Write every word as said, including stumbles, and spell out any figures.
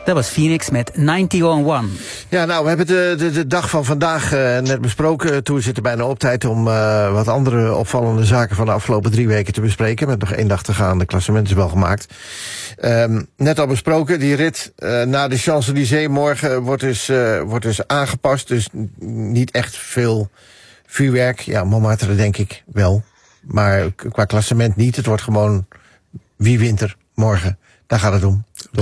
Dat was Phoenix met ninety on one. Ja, nou, we hebben de, de, de dag van vandaag uh, net besproken. Toen zit er bijna op tijd om uh, wat andere opvallende zaken van de afgelopen drie weken te bespreken. Met nog één dag te gaan, de klassement is wel gemaakt. Um, net al besproken, die rit uh, naar de Champs-Élysées morgen wordt dus, uh, wordt dus aangepast. Dus niet echt veel vuurwerk. Ja, Montmartre denk ik wel. Maar qua klassement niet. Het wordt gewoon wie wint er morgen. Daar gaat het om.